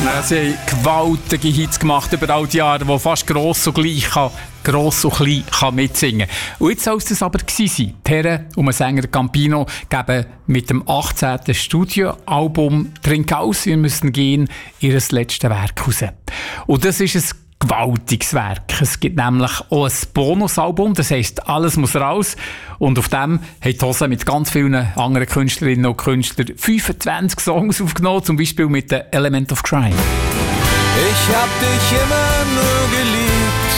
Sie haben gewaltige Hits gemacht über all die Jahre, wo fast gross und klein kann mitsingen. Und jetzt soll es das aber gewesen sein. Die Herren und ein Sänger Campino geben mit dem 18. Studioalbum «Trink aus, wir müssen gehen» ihr letztes Werk raus. Und das ist ein gewaltiges Werk. Es gibt nämlich auch ein Bonusalbum, das heisst «Alles muss raus». Und auf dem haben die Hosen mit ganz vielen anderen Künstlerinnen und Künstlern 25 Songs aufgenommen, zum Beispiel mit «The Element of Crime». Ich hab dich immer nur geliebt.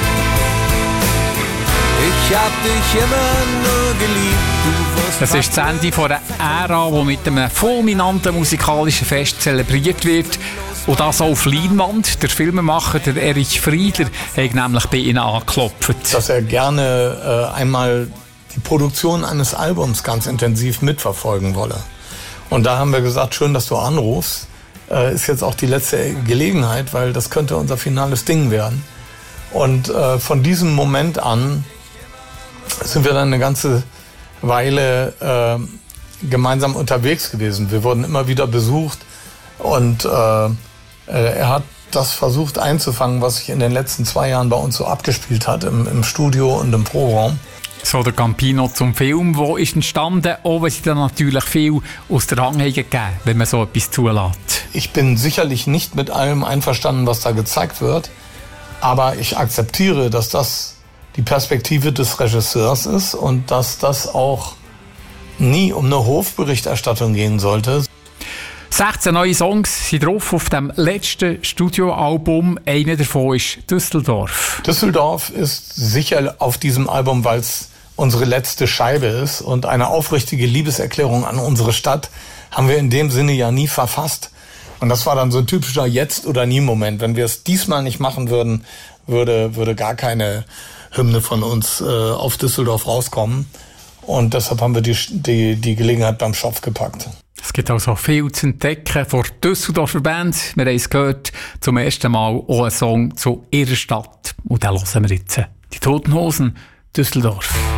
Ich hab dich immer nur geliebt. Das ist das Ende von einer Ära, die mit einem fulminanten musikalischen Fest zelebriert wird. Und das auf Leinwand. Der Filmemacher, der Erich Friedler, hat nämlich bei ihnen angeklopft. Dass er gerne einmal die Produktion eines Albums ganz intensiv mitverfolgen wolle. Und da haben wir gesagt, schön, dass du anrufst. Ist jetzt auch die letzte Gelegenheit, weil das könnte unser finales Ding werden. Und von diesem Moment an sind wir dann eine ganze Weile gemeinsam unterwegs gewesen. Wir wurden immer wieder besucht und er hat das versucht einzufangen, was sich in den letzten 2 Jahren bei uns so abgespielt hat, im Studio und im Proberaum. So der Campino zum Film, wo ist entstanden, auch wenn sie dann natürlich viel aus der Hand gegeben, wenn man so etwas zulässt. Ich bin sicherlich nicht mit allem einverstanden, was da gezeigt wird, aber ich akzeptiere, dass das die Perspektive des Regisseurs ist und dass das auch nie um eine Hofberichterstattung gehen sollte. 16 neue Songs sind drauf auf dem letzten Studioalbum. Einer davon ist «Düsseldorf». Düsseldorf ist sicher auf diesem Album, weil es unsere letzte Scheibe ist und eine aufrichtige Liebeserklärung an unsere Stadt haben wir in dem Sinne ja nie verfasst. Und das war dann so ein typischer Jetzt-oder-nie-Moment. Wenn wir es diesmal nicht machen würden, würde gar keine Hymne von uns auf Düsseldorf rauskommen. Und deshalb haben wir die Gelegenheit beim Schopf gepackt. Es gibt also viel zu entdecken von Düsseldorfer Band. Wir haben es gehört, zum ersten Mal auch ein Song zu ihrer Stadt. Und den hören wir jetzt. Die Toten Hosen, Düsseldorf.